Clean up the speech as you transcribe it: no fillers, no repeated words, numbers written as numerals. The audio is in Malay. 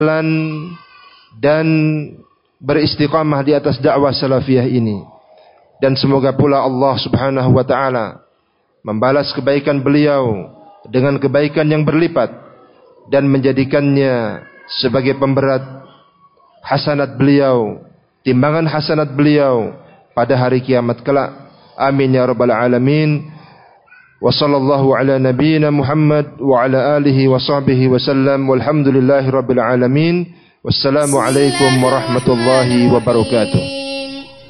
dan beristiqamah di atas dakwah salafiyah ini. Dan semoga pula Allah Subhanahu wa taala membalas kebaikan beliau dengan kebaikan yang berlipat dan menjadikannya sebagai pemberat hasanat beliau, timbangan hasanat beliau pada hari kiamat kelak. Amin ya rabbal alamin. Wa sallallahu ala nabiyyina Muhammad wa ala alihi wa sahbihi wa sallam. Walhamdulillahi rabbil alamin. Wassalamu alaikum warahmatullahi wabarakatuh.